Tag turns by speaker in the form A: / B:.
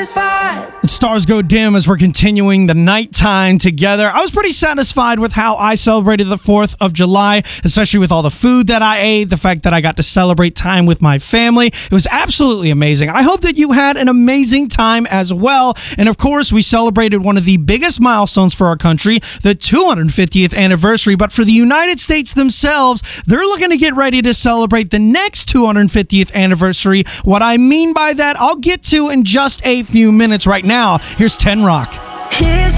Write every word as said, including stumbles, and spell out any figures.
A: satisfied.
B: The stars go dim as we're continuing the nighttime together. I was pretty satisfied with how I celebrated the fourth of July, especially with all the food that I ate, the fact that I got to celebrate time with my family. It was absolutely amazing. I hope that you had an amazing time as well. And of course, we celebrated one of the biggest milestones for our country, the two hundred fiftieth anniversary. But for the United States themselves, they're looking to get ready to celebrate the next two hundred fiftieth anniversary. What I mean by that, I'll get to in just a few minutes. Right now, here's Ten Rock.
A: Here's